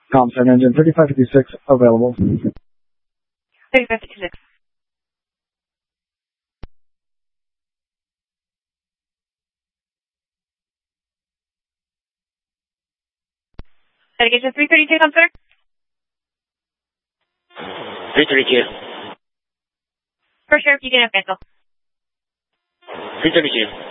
ComSat engine 3556 available. 3556. Dedication 332, ComSat. 332. For sure, you can have cancel. 332.